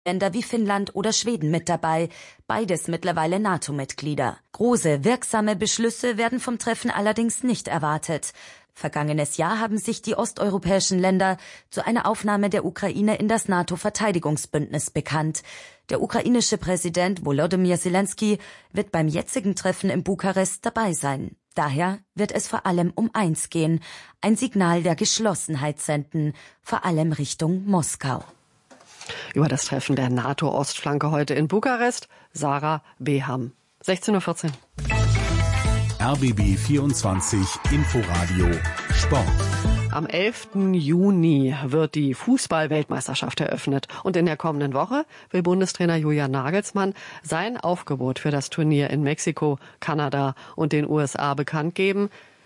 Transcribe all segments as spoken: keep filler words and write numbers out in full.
Länder wie Finnland oder Schweden mit dabei, beides mittlerweile NATO-Mitglieder. Große, wirksame Beschlüsse werden vom Treffen allerdings nicht erwartet. Vergangenes Jahr haben sich die osteuropäischen Länder zu einer Aufnahme der Ukraine in das NATO-Verteidigungsbündnis bekannt. Der ukrainische Präsident Volodymyr Zelensky wird beim jetzigen Treffen in Bukarest dabei sein. Daher wird es vor allem um eins gehen, ein Signal der Geschlossenheit senden, vor allem Richtung Moskau. Über das Treffen der NATO-Ostflanke heute in Bukarest, Sarah Beham. sechzehn Uhr vierzehn. R B B vierundzwanzig Inforadio Sport. Am elften Juni wird die Fußball-Weltmeisterschaft eröffnet. Und in der kommenden Woche will Bundestrainer Julian Nagelsmann sein Aufgebot für das Turnier in Mexiko, Kanada und den U S A bekannt geben.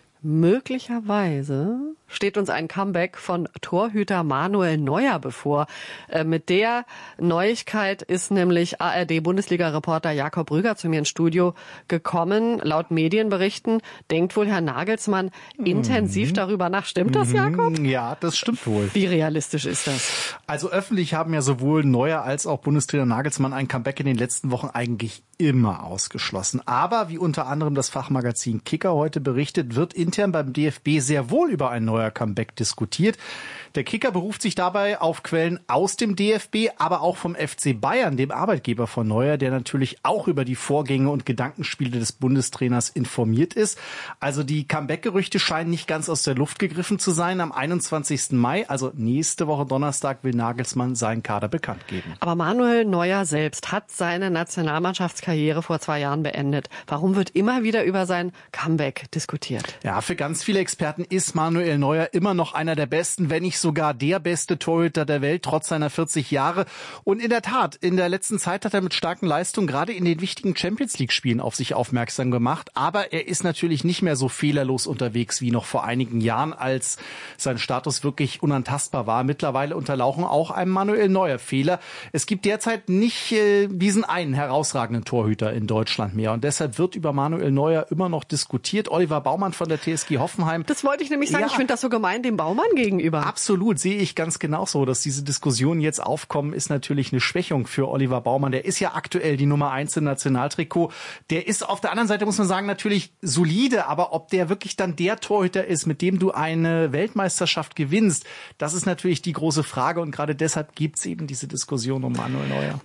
Möglicherweise steht uns ein Comeback von Torhüter Manuel Neuer bevor. Äh, mit der Neuigkeit ist nämlich A R D-Bundesliga-Reporter Jakob Rüger zu mir ins Studio gekommen. Laut Medienberichten denkt wohl Herr Nagelsmann mhm. intensiv darüber nach. Stimmt das, Jakob? Ja, das stimmt wohl. Wie realistisch ist das? Also öffentlich haben ja sowohl Neuer als auch Bundestrainer Nagelsmann ein Comeback in den letzten Wochen eigentlich immer ausgeschlossen. Aber wie unter anderem das Fachmagazin Kicker heute berichtet, wird intern beim D F B sehr wohl über ein neuer Comeback diskutiert. Der Kicker beruft sich dabei auf Quellen aus dem D F B, aber auch vom F C Bayern, dem Arbeitgeber von Neuer, der natürlich auch über die Vorgänge und Gedankenspiele des Bundestrainers informiert ist. Also die Comeback-Gerüchte scheinen nicht ganz aus der Luft gegriffen zu sein. Am einundzwanzigsten Mai, also nächste Woche Donnerstag, will Nagelsmann seinen Kader bekannt geben. Aber Manuel Neuer selbst hat seine Nationalmannschaftskarriere vor zwei Jahren beendet. Warum wird immer wieder über sein Comeback diskutiert? Ja, für ganz viele Experten ist Manuel Neuer immer noch einer der besten, wenn nicht sogar der beste Torhüter der Welt, trotz seiner vierzig Jahre. Und in der Tat, in der letzten Zeit hat er mit starken Leistungen gerade in den wichtigen Champions-League-Spielen auf sich aufmerksam gemacht. Aber er ist natürlich nicht mehr so fehlerlos unterwegs wie noch vor einigen Jahren, als sein Status wirklich unantastbar war. Mittlerweile unterlaufen auch einem Manuel Neuer Fehler. Es gibt derzeit nicht äh, diesen einen herausragenden Torhüter in Deutschland mehr. Und deshalb wird über Manuel Neuer immer noch diskutiert. Oliver Baumann von der T S G Hoffenheim. Das wollte ich nämlich sagen. Ja, ich finde das so gemein dem Baumann gegenüber. Absolut, sehe ich ganz genauso. Dass diese Diskussionen jetzt aufkommen, ist natürlich eine Schwächung für Oliver Baumann. Der ist ja aktuell die Nummer eins im Nationaltrikot. Der ist auf der anderen Seite, muss man sagen, natürlich solide. Aber ob der wirklich dann der Torhüter ist, mit dem du eine Weltmeisterschaft gewinnst, das ist natürlich die große Frage. Und gerade deshalb gibt es eben diese Diskussion um Manuel Neuer.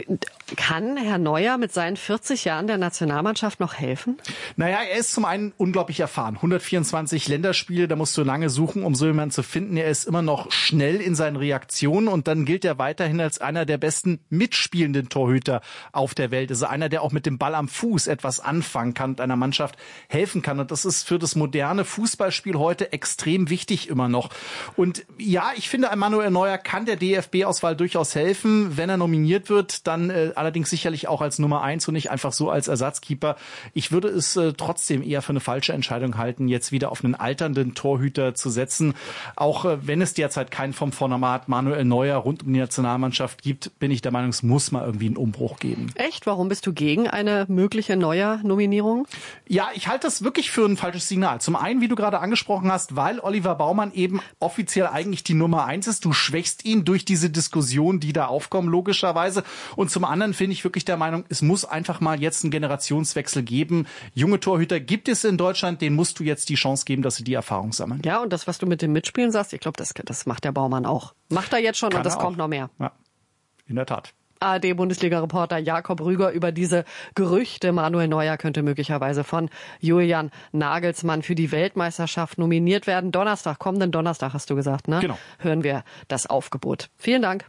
Kann Herr Neuer mit seinen vierzig Jahren der Nationalmannschaft noch helfen? Naja, er ist zum einen unglaublich erfahren. hundertvierundzwanzig Länderspiele, da musst du lange suchen, um so jemanden zu finden. Er ist immer noch schnell in seinen Reaktionen und dann gilt er weiterhin als einer der besten mitspielenden Torhüter auf der Welt. Also einer, der auch mit dem Ball am Fuß etwas anfangen kann und einer Mannschaft helfen kann. Und das ist für das moderne Fußballspiel heute extrem wichtig immer noch. Und ja, ich finde, Manuel Neuer kann der D F B-Auswahl durchaus helfen, wenn er nominiert wird. Dann äh, allerdings sicherlich auch als Nummer eins und nicht einfach so als Ersatzkeeper. Ich würde es äh, trotzdem eher für eine falsche Entscheidung halten, jetzt wieder auf einen alternden Torhüter zu setzen. Auch äh, wenn es derzeit keinen vom Format Manuel Neuer rund um die Nationalmannschaft gibt, bin ich der Meinung, es muss mal irgendwie einen Umbruch geben. Echt? Warum bist du gegen eine mögliche Neuer-Nominierung? Ja, ich halte das wirklich für ein falsches Signal. Zum einen, wie du gerade angesprochen hast, weil Oliver Baumann eben offiziell eigentlich die Nummer eins ist. Du schwächst ihn durch diese Diskussion, die da aufkommen, logischerweise. Und zum anderen bin ich wirklich der Meinung, es muss einfach mal jetzt einen Generationswechsel geben. Junge Torhüter gibt es in Deutschland, denen musst du jetzt die Chance geben, dass sie die Erfahrung sammeln. Ja, und das, was du mit dem Mitspielen sagst, ich glaube, das, das macht der Baumann auch. Macht er jetzt schon Kann und das kommt noch mehr. Ja, in der Tat. A R D-Bundesliga-Reporter Jakob Rüger über diese Gerüchte. Manuel Neuer könnte möglicherweise von Julian Nagelsmann für die Weltmeisterschaft nominiert werden. Donnerstag, kommenden Donnerstag hast du gesagt, ne? Genau. Hören wir das Aufgebot. Vielen Dank.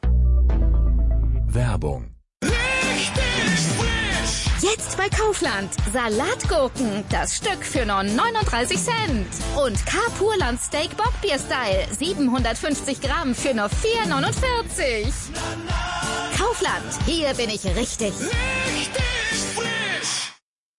Werbung. Jetzt bei Kaufland. Salatgurken, das Stück für nur neununddreißig Cent. Und K-Purland Steak Bockbier Style, siebenhundertfünfzig Gramm für nur vier neunundvierzig. Kaufland, hier bin ich richtig. Richtig frisch.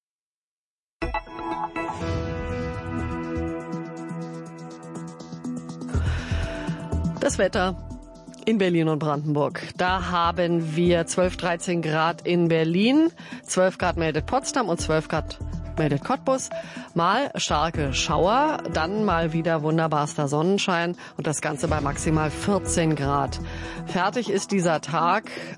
Das Wetter in Berlin und Brandenburg. Da haben wir zwölf, dreizehn Grad in Berlin, zwölf Grad meldet Potsdam und zwölf Grad meldet Cottbus. Mal starke Schauer, dann mal wieder wunderbarster Sonnenschein und das Ganze bei maximal vierzehn Grad. Fertig ist dieser Tag